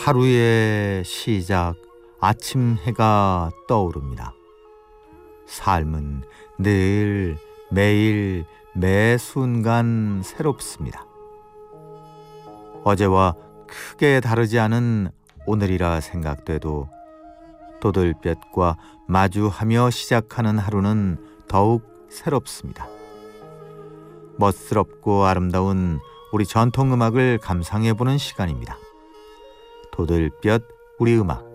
하루의 시작, 아침 해가 떠오릅니다. 삶은 늘, 매일, 매 순간 새롭습니다. 어제와 크게 다르지 않은 오늘이라 생각돼도 도들볕과 마주하며 시작하는 하루는 더욱 새롭습니다. 멋스럽고 아름다운 우리 전통음악을 감상해보는 시간입니다. 도들볕 우리 음악.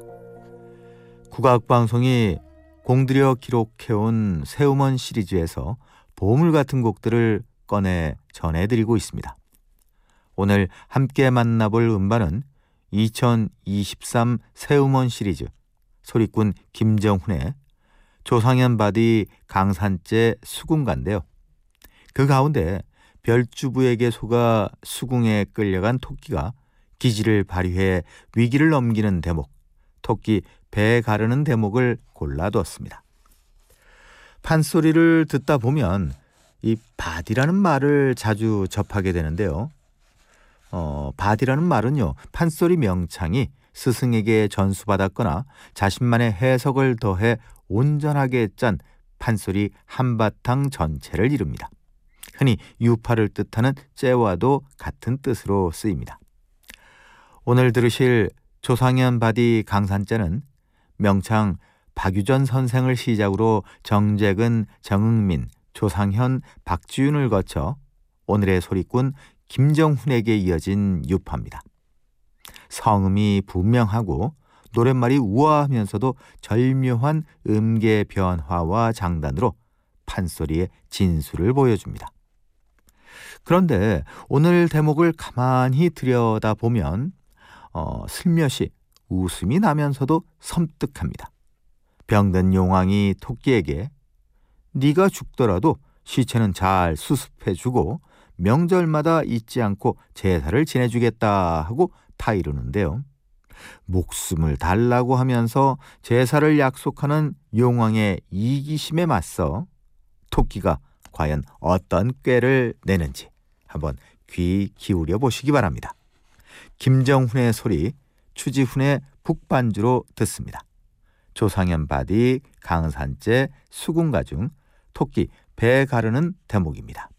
국악방송이 공들여 기록해온 새음원 시리즈에서 보물 같은 곡들을 꺼내 전해드리고 있습니다. 오늘 함께 만나볼 음반은 2023 새음원 시리즈 소리꾼 김정훈의 조상현 바디 강산재 수궁가인데요. 그 가운데 별주부에게 속아 수궁에 끌려간 토끼가 기지를 발휘해 위기를 넘기는 대목, 토끼 배 가르는 대목을 골라두었습니다. 판소리를 듣다 보면 이 바디라는 말을 자주 접하게 되는데요. 바디라는 말은요, 판소리 명창이 스승에게 전수받았거나 자신만의 해석을 더해 온전하게 짠 판소리 한바탕 전체를 이룹니다. 흔히 유파를 뜻하는 째와도 같은 뜻으로 쓰입니다. 오늘 들으실 조상현 바디 강산째는 명창 박유전 선생을 시작으로 정재근, 정응민, 조상현, 박지윤을 거쳐 오늘의 소리꾼 김정훈에게 이어진 유파입니다. 성음이 분명하고 노랫말이 우아하면서도 절묘한 음계 변화와 장단으로 판소리의 진수를 보여줍니다. 그런데 오늘 대목을 가만히 들여다보면 슬며시 웃음이 나면서도 섬뜩합니다. 병든 용왕이 토끼에게 네가 죽더라도 시체는 잘 수습해주고 명절마다 잊지 않고 제사를 지내주겠다 하고 타이르는데요. 목숨을 달라고 하면서 제사를 약속하는 용왕의 이기심에 맞서 토끼가 과연 어떤 꾀를 내는지 한번 귀 기울여 보시기 바랍니다. 김정훈의 소리, 추지훈의 북반주로 듣습니다. 조상현 바디 강산재 수궁가 중 토끼 배 가르는 대목입니다.